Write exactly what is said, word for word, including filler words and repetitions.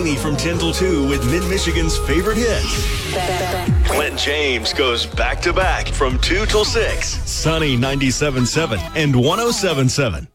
Sweeney from ten till two with Mid-Michigan's favorite hits. Clint James goes back-to-back from two till six. Sunny ninety-seven point seven and one oh seven point seven.